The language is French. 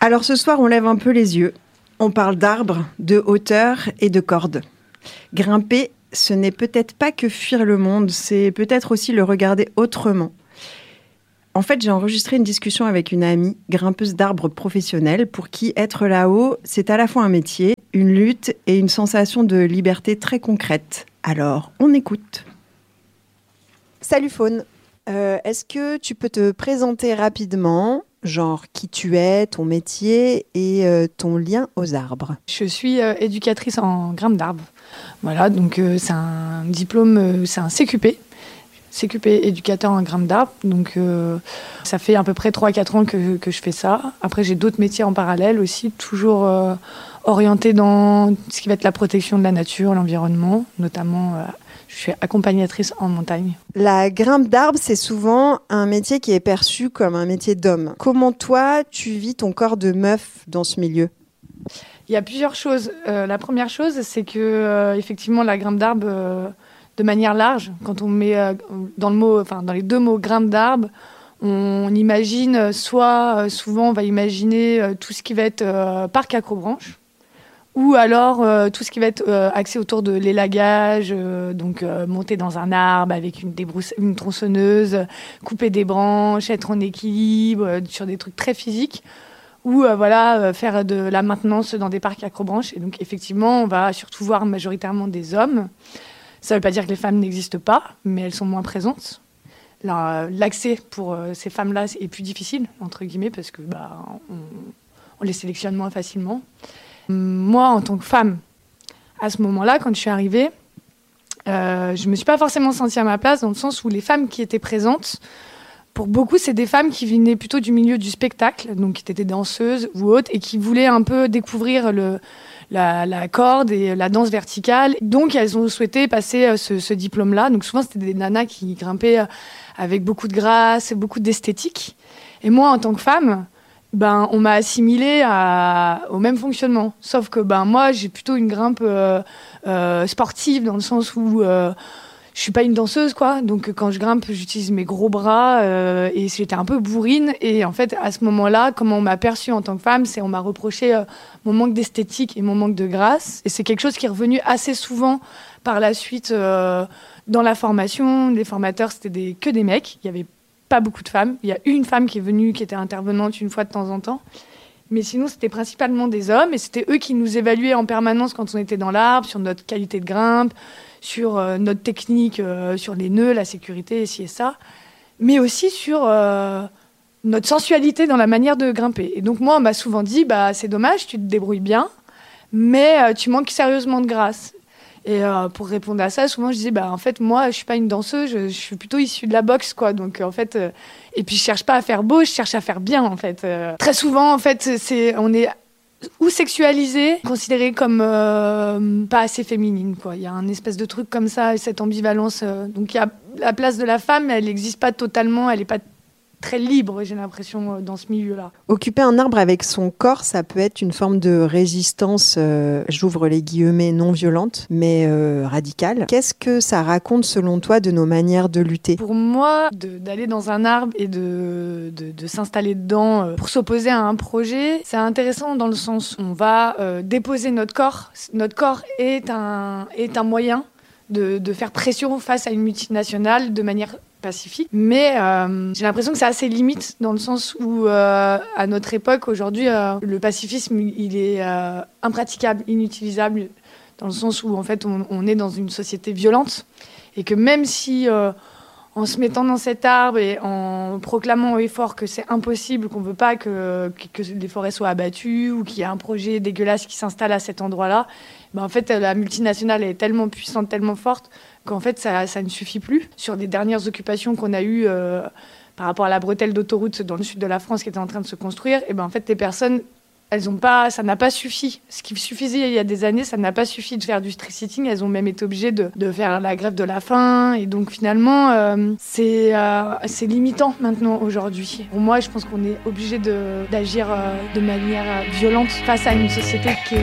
Alors ce soir, on lève un peu les yeux. On parle d'arbres, de hauteur et de cordes. Grimper, ce n'est peut-être pas que fuir le monde, c'est peut-être aussi le regarder autrement. En fait, j'ai enregistré une discussion avec une amie, grimpeuse d'arbres professionnelle, pour qui être là-haut, c'est à la fois un métier, une lutte et une sensation de liberté très concrète. Alors, on écoute. Salut Faune, est-ce que tu peux te présenter rapidement, genre qui tu es, ton métier et ton lien aux arbres? Je suis éducatrice en grimpe d'arbres. Voilà, donc c'est un diplôme, c'est un CQP. CQP éducateur en grimpe d'arbres. Donc ça fait à peu près 3-4 ans que je fais ça. Après, j'ai d'autres métiers en parallèle aussi, toujours orientés dans ce qui va être la protection de la nature, l'environnement, notamment je suis accompagnatrice en montagne. La grimpe d'arbres, c'est souvent un métier qui est perçu comme un métier d'homme. Comment toi, tu vis ton corps de meuf dans ce milieu ? Il y a plusieurs choses. La première chose, c'est que effectivement, la grimpe d'arbres, de manière large, quand on met dans les deux mots grimpe d'arbre, on imagine souvent on va imaginer tout ce qui va être parc accrobranche, ou alors tout ce qui va être axé autour de l'élagage, donc monter dans un arbre avec une tronçonneuse, couper des branches, être en équilibre, sur des trucs très physiques, ou faire de la maintenance dans des parcs accrobranches. Et donc effectivement, on va surtout voir majoritairement des hommes. Ça ne veut pas dire que les femmes n'existent pas, mais elles sont moins présentes. L'accès pour ces femmes-là est plus difficile, entre guillemets, parce que on les sélectionne moins facilement. Moi, en tant que femme, à ce moment-là, quand je suis arrivée, je ne me suis pas forcément sentie à ma place, dans le sens où les femmes qui étaient présentes, pour beaucoup, c'est des femmes qui venaient plutôt du milieu du spectacle, donc qui étaient des danseuses ou autres, et qui voulaient un peu découvrir la corde et la danse verticale. Donc, elles ont souhaité passer ce diplôme-là. Donc, souvent, c'était des nanas qui grimpaient avec beaucoup de grâce, beaucoup d'esthétique. Et moi, en tant que femme, on m'a assimilée au même fonctionnement. Sauf que moi, j'ai plutôt une grimpe sportive, dans le sens où je suis pas une danseuse, quoi. Donc, quand je grimpe, j'utilise mes gros bras et j'étais un peu bourrine. Et en fait, à ce moment-là, comment on m'a perçue en tant que femme, c'est on m'a reproché mon manque d'esthétique et mon manque de grâce. Et c'est quelque chose qui est revenu assez souvent par la suite dans la formation. Les formateurs, c'était que des mecs. Il y avait pas beaucoup de femmes. Il y a une femme qui est venue, qui était intervenante une fois de temps en temps. Mais sinon, c'était principalement des hommes. Et c'était eux qui nous évaluaient en permanence quand on était dans l'arbre, sur notre qualité de grimpe, sur notre technique, sur les nœuds, la sécurité, ci et ça. Mais aussi sur notre sensualité dans la manière de grimper. Et donc, moi, on m'a souvent dit, c'est dommage, tu te débrouilles bien, mais tu manques sérieusement de grâce. Et pour répondre à ça, souvent, je disais, en fait, moi, je suis pas une danseuse, je suis plutôt issue de la boxe, quoi. Donc, en fait, et puis, je cherche pas à faire beau, je cherche à faire bien, en fait. Très souvent, en fait, on est ou sexualisée, considérée comme pas assez féminine, quoi. Il y a un espèce de truc comme ça, cette ambivalence. Donc, il y a la place de la femme, elle n'existe pas totalement, elle n'est pas très libre, j'ai l'impression, dans ce milieu-là. Occuper un arbre avec son corps, ça peut être une forme de résistance, j'ouvre les guillemets, non violente, mais radicale. Qu'est-ce que ça raconte, selon toi, de nos manières de lutter ? Pour moi, d'aller dans un arbre et de s'installer dedans pour s'opposer à un projet, c'est intéressant dans le sens où on va déposer notre corps. Notre corps est un moyen de faire pression face à une multinationale de manière pacifique, mais j'ai l'impression que c'est assez limite dans le sens où à notre époque aujourd'hui le pacifisme il est impraticable, inutilisable, dans le sens où en fait on est dans une société violente et que même si en se mettant dans cet arbre et en proclamant haut et fort que c'est impossible, qu'on ne veut pas que les forêts soient abattues ou qu'il y ait un projet dégueulasse qui s'installe à cet endroit-là, en fait, la multinationale est tellement puissante, tellement forte, qu'en fait, ça ne suffit plus. Sur les dernières occupations qu'on a eues par rapport à la bretelle d'autoroute dans le sud de la France qui était en train de se construire, en fait, les personnes, ça n'a pas suffi. Ce qui suffisait il y a des années, ça n'a pas suffi de faire du street sitting. Elles ont même été obligées de faire la grève de la faim. Et donc finalement, c'est limitant maintenant aujourd'hui. Pour moi, je pense qu'on est obligé d'agir de manière violente face à une société qui est